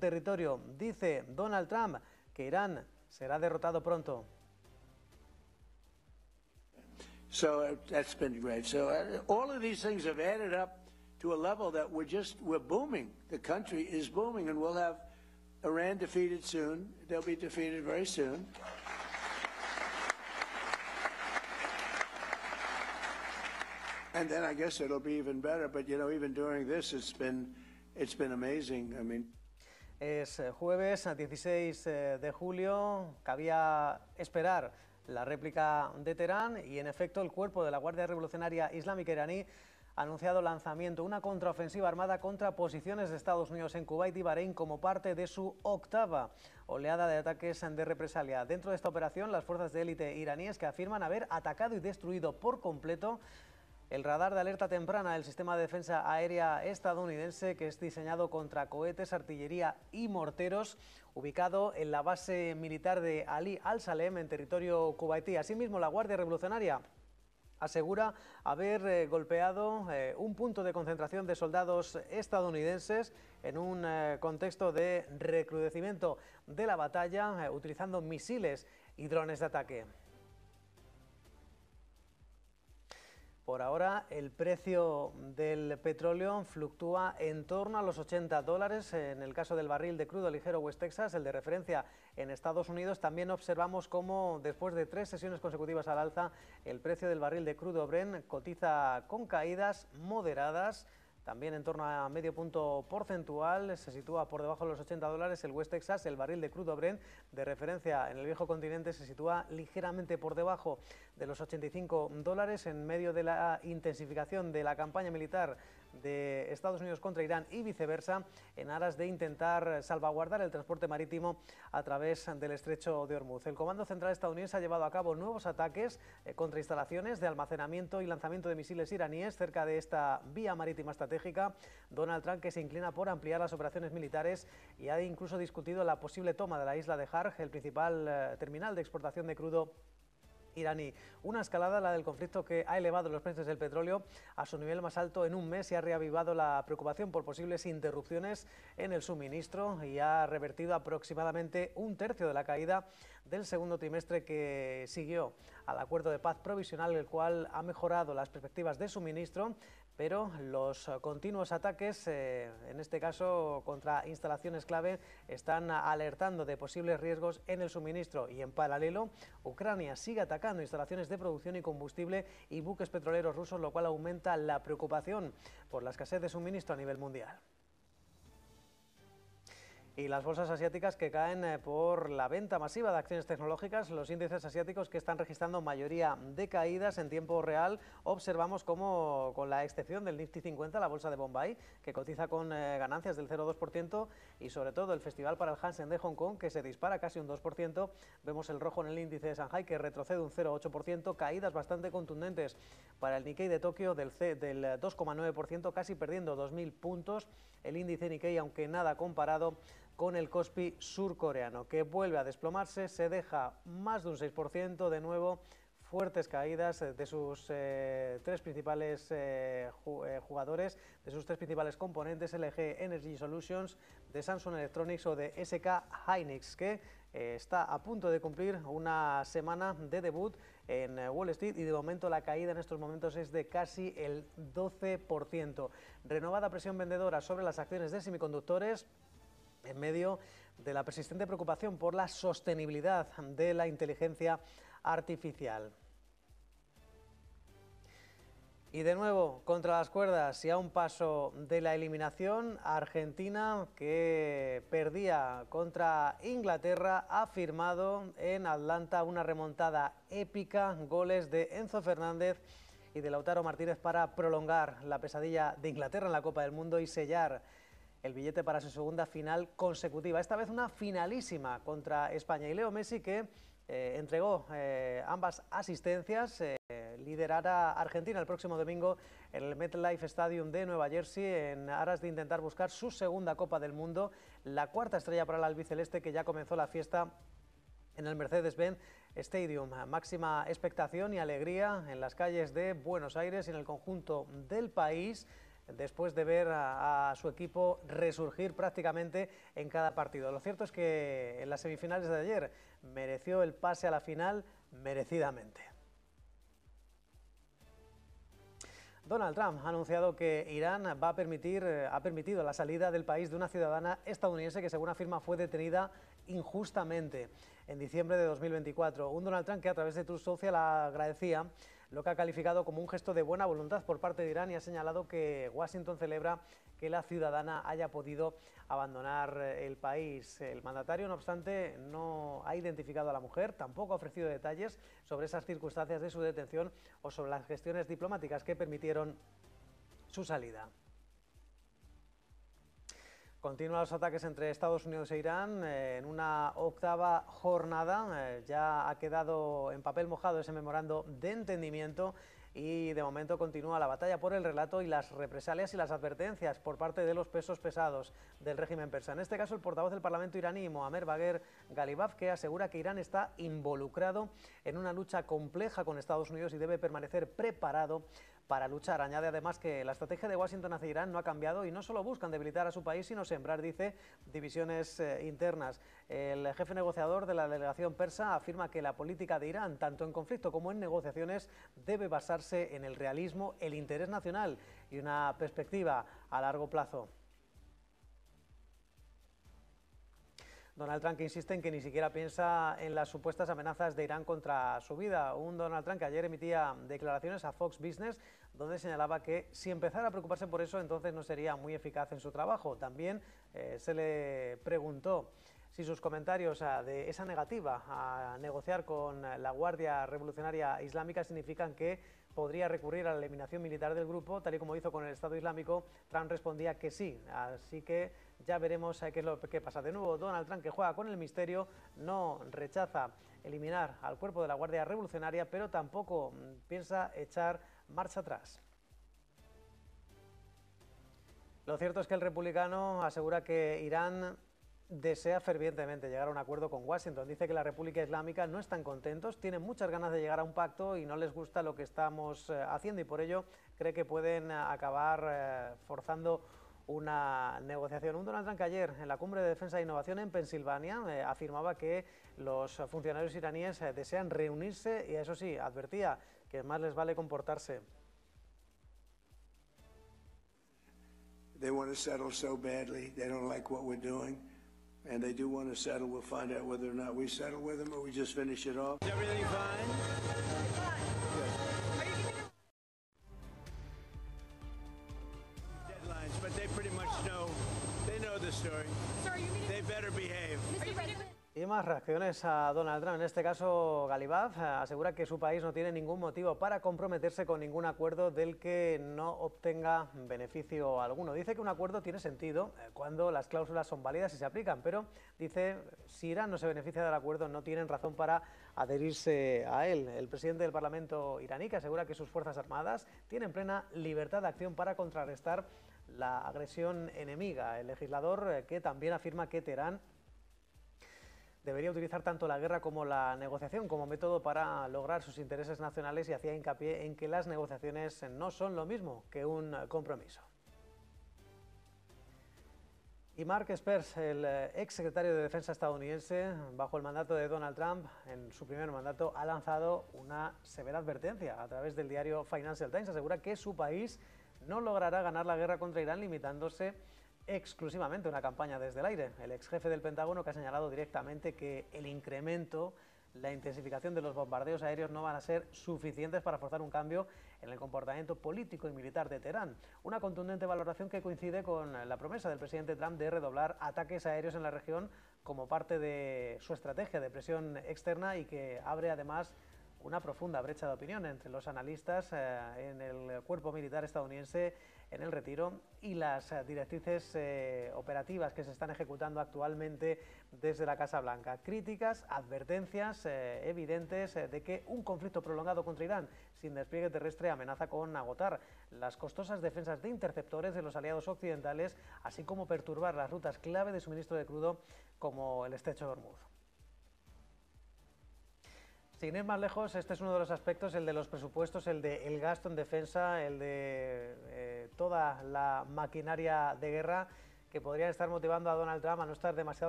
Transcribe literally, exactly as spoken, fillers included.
territorio. Dice Donald Trump que Irán será derrotado pronto. So uh, that's been great. So uh, all of these things have added up to a level that we're just, we're booming. The country is booming, and we'll have Iran defeated soon. They'll be defeated very soon. And then I guess it'll be even better. But, you know, even during this, it's been, it's been amazing. I mean... Es jueves dieciséis de julio, cabía esperar la réplica de Teherán y en efecto el cuerpo de la Guardia Revolucionaria Islámica iraní ha anunciado lanzamiento, una contraofensiva armada contra posiciones de Estados Unidos en Kuwait y Bahrein como parte de su octava oleada de ataques de represalia. Dentro de esta operación, las fuerzas de élite iraníes que afirman haber atacado y destruido por completo el radar de alerta temprana del sistema de defensa aérea estadounidense, que es diseñado contra cohetes, artillería y morteros, ubicado en la base militar de Ali al-Salem en territorio kuwaití. Asimismo, la Guardia Revolucionaria asegura haber eh, golpeado eh, un punto de concentración de soldados estadounidenses en un eh, contexto de recrudecimiento de la batalla, eh, utilizando misiles y drones de ataque. Por ahora, el precio del petróleo fluctúa en torno a los ochenta dólares. En el caso del barril de crudo ligero West Texas, el de referencia en Estados Unidos, también observamos cómo después de tres sesiones consecutivas al alza, el precio del barril de crudo Brent cotiza con caídas moderadas. También en torno a medio punto porcentual, se sitúa por debajo de los ochenta dólares el West Texas. El barril de crudo Brent de referencia en el viejo continente se sitúa ligeramente por debajo de los ochenta y cinco dólares en medio de la intensificación de la campaña militar de Estados Unidos contra Irán y viceversa, en aras de intentar salvaguardar el transporte marítimo a través del estrecho de Hormuz. El Comando Central estadounidense ha llevado a cabo nuevos ataques eh, contra instalaciones de almacenamiento y lanzamiento de misiles iraníes cerca de esta vía marítima estratégica. Donald Trump, que se inclina por ampliar las operaciones militares y ha incluso discutido la posible toma de la isla de Harj, el principal eh, terminal de exportación de crudo iraní. Una escalada, la del conflicto, que ha elevado los precios del petróleo a su nivel más alto en un mes y ha reavivado la preocupación por posibles interrupciones en el suministro y ha revertido aproximadamente un tercio de la caída del segundo trimestre que siguió al acuerdo de paz provisional, el cual ha mejorado las perspectivas de suministro, pero los continuos ataques, eh, en este caso contra instalaciones clave, están alertando de posibles riesgos en el suministro. Y en paralelo, Ucrania sigue atacando instalaciones de producción y combustible y buques petroleros rusos, lo cual aumenta la preocupación por la escasez de suministro a nivel mundial. Y las bolsas asiáticas que caen por la venta masiva de acciones tecnológicas, los índices asiáticos que están registrando mayoría de caídas en tiempo real. Observamos cómo, con la excepción del Nifty cincuenta, la bolsa de Bombay, que cotiza con eh, ganancias del cero coma dos por ciento, y sobre todo el festival para el Hansen de Hong Kong, que se dispara casi un dos por ciento. Vemos el rojo en el índice de Shanghai, que retrocede un cero coma ocho por ciento, caídas bastante contundentes para el Nikkei de Tokio del, C, del dos coma nueve por ciento, casi perdiendo dos mil puntos. El índice Nikkei, aunque nada comparado con el Kospi surcoreano, que vuelve a desplomarse, se deja más de un seis por ciento, de nuevo fuertes caídas de sus eh, tres principales eh, jugadores, de sus tres principales componentes, L G Energy Solutions, de Samsung Electronics o de S K Hynix, que eh, está a punto de cumplir una semana de debut en Wall Street y de momento la caída en estos momentos es de casi el doce por ciento. Renovada presión vendedora sobre las acciones de semiconductores en medio de la persistente preocupación por la sostenibilidad de la inteligencia artificial. Y de nuevo, contra las cuerdas y a un paso de la eliminación, Argentina, que perdía contra Inglaterra, ha firmado en Atlanta una remontada épica, goles de Enzo Fernández y de Lautaro Martínez para prolongar la pesadilla de Inglaterra en la Copa del Mundo y sellar el billete para su segunda final consecutiva, esta vez una finalísima contra España. Y Leo Messi, que eh, entregó eh, ambas asistencias, eh, liderará a Argentina el próximo domingo en el MetLife Stadium de Nueva Jersey en aras de intentar buscar su segunda Copa del Mundo, la cuarta estrella para el albiceleste, que ya comenzó la fiesta en el Mercedes-Benz Stadium. Máxima expectación y alegría en las calles de Buenos Aires y en el conjunto del país. después de ver a, a su equipo resurgir prácticamente en cada partido. Lo cierto es que en las semifinales de ayer mereció el pase a la final merecidamente. Donald Trump ha anunciado que Irán va a permitir, ha permitido la salida del país de una ciudadana estadounidense que, según afirma, fue detenida injustamente en diciembre de dos mil veinticuatro. Un Donald Trump que a través de Truth Social agradecía lo que ha calificado como un gesto de buena voluntad por parte de Irán y ha señalado que Washington celebra que la ciudadana haya podido abandonar el país. El mandatario, no obstante, no ha identificado a la mujer, tampoco ha ofrecido detalles sobre esas circunstancias de su detención o sobre las gestiones diplomáticas que permitieron su salida. Continúan los ataques entre Estados Unidos e Irán eh, en una octava jornada. Eh, ya ha quedado en papel mojado ese memorando de entendimiento y de momento continúa la batalla por el relato y las represalias y las advertencias por parte de los pesos pesados del régimen persa. En este caso, el portavoz del Parlamento iraní, Mohammad Bagher Ghalibaf, que asegura que Irán está involucrado en una lucha compleja con Estados Unidos y debe permanecer preparado para luchar. Añade además que la estrategia de Washington hacia Irán no ha cambiado y no solo buscan debilitar a su país, sino sembrar, dice, divisiones eh, internas. El jefe negociador de la delegación persa afirma que la política de Irán, tanto en conflicto como en negociaciones, debe basarse en el realismo, el interés nacional y una perspectiva a largo plazo. Donald Trump que insiste en que ni siquiera piensa en las supuestas amenazas de Irán contra su vida. Un Donald Trump que ayer emitía declaraciones a Fox Business donde señalaba que si empezara a preocuparse por eso, entonces no sería muy eficaz en su trabajo. También eh, se le preguntó si sus comentarios uh, de esa negativa a negociar con la Guardia Revolucionaria Islámica significan que podría recurrir a la eliminación militar del grupo, tal y como hizo con el Estado Islámico. Trump respondía que sí, así que ya veremos eh, qué es lo que pasa. De nuevo, Donald Trump, que juega con el misterio, no rechaza eliminar al cuerpo de la Guardia Revolucionaria, pero tampoco mm, piensa echar marcha atrás. Lo cierto es que el republicano asegura que Irán desea fervientemente llegar a un acuerdo con Washington. Dice que la República Islámica no están contentos, tienen muchas ganas de llegar a un pacto y no les gusta lo que estamos eh, haciendo y por ello cree que pueden acabar eh, forzando una negociación. Un Donald Trump que ayer en la Cumbre de Defensa e Innovación en Pensilvania eh, afirmaba que los funcionarios iraníes eh, desean reunirse y eso sí, advertía que más les vale comportarse. They want to settle so badly, they don't like what we're doing. And they do want to settle. We'll find out whether or not we settle with them or we just finish it off. Is everything fine? Good. Deadlines, but they pretty much know, they know the story. They better behave. Y más reacciones a Donald Trump. En este caso, Ghalibaf asegura que su país no tiene ningún motivo para comprometerse con ningún acuerdo del que no obtenga beneficio alguno. Dice que un acuerdo tiene sentido cuando las cláusulas son válidas y se aplican, pero dice si Irán no se beneficia del acuerdo no tienen razón para adherirse a él. El presidente del Parlamento iraní que asegura que sus fuerzas armadas tienen plena libertad de acción para contrarrestar la agresión enemiga. El legislador que también afirma que Teherán debería utilizar tanto la guerra como la negociación como método para lograr sus intereses nacionales y hacía hincapié en que las negociaciones no son lo mismo que un compromiso. Y Mark Esper, el ex secretario de Defensa estadounidense, bajo el mandato de Donald Trump, en su primer mandato, ha lanzado una severa advertencia a través del diario Financial Times. Asegura que su país no logrará ganar la guerra contra Irán limitándose exclusivamente una campaña desde el aire. El ex jefe del Pentágono que ha señalado directamente que el incremento, la intensificación de los bombardeos aéreos no van a ser suficientes para forzar un cambio en el comportamiento político y militar de Teherán. Una contundente valoración que coincide con la promesa del presidente Trump de redoblar ataques aéreos en la región como parte de su estrategia de presión externa y que abre además una profunda brecha de opinión entre los analistas eh, en el cuerpo militar estadounidense en el retiro y las eh, directrices eh, operativas que se están ejecutando actualmente desde la Casa Blanca. Críticas, advertencias eh, evidentes eh, de que un conflicto prolongado contra Irán sin despliegue terrestre amenaza con agotar las costosas defensas de interceptores de los aliados occidentales, así como perturbar las rutas clave de suministro de crudo como el estrecho de Hormuz. Sin ir más lejos, este es uno de los aspectos, el de los presupuestos, el de el gasto en defensa, el de eh, toda la maquinaria de guerra que podrían estar motivando a Donald Trump a no estar demasiado